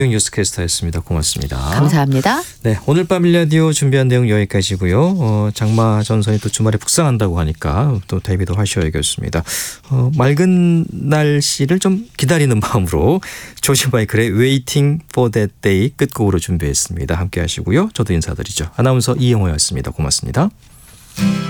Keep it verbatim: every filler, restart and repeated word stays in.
뉴스캐스터였습니다. 고맙습니다. 감사합니다. 네, 오늘 밤 일라디오 준비한 내용 여기까지고요. 어, 장마 전선이 또 주말에 북상한다고 하니까 또 대비도 하셔야겠습니다. 어, 맑은 날씨를 좀 기다리는 마음으로 조지 마이클의 Waiting for That Day 끝곡으로 준비했습니다. 함께 하시고요. 저도 인사드리죠. 아나운서 이영호였습니다. 고맙습니다.